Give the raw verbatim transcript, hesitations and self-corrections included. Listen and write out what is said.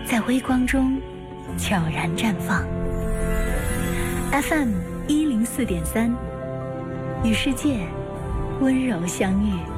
在微光中悄然绽放。F M 一零四点三，与世界温柔相遇。